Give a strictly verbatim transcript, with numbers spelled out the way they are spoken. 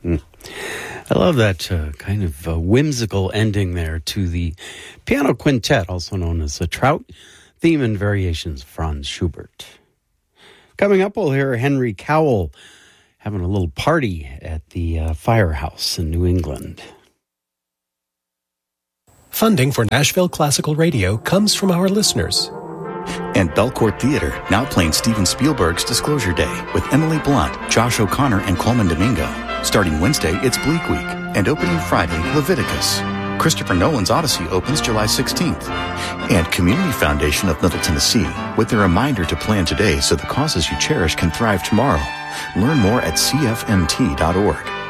Mm. I love that uh, kind of uh, whimsical ending there to the piano quintet, also known as the Trout theme and variations, Franz Schubert. Coming up, we'll hear Henry Cowell having a little party at the uh, Firehouse in New England. Funding for Nashville Classical Radio comes from our listeners. And Belcourt Theater, now playing Steven Spielberg's Disclosure Day with Emily Blunt, Josh O'Connor, and Coleman Domingo. Starting Wednesday, it's Bleak Week, and opening Friday, Leviticus. Christopher Nolan's Odyssey opens July sixteenth. And Community Foundation of Middle Tennessee, with a reminder to plan today so the causes you cherish can thrive tomorrow. Learn more at c f m t dot org.